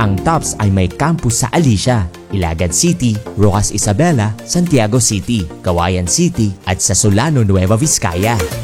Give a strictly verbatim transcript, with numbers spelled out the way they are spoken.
Ang Tops ay may campus sa Alicia, Ilagad City, Rojas Isabela, Santiago City, Cauayan City at sa Solano, Nueva Vizcaya.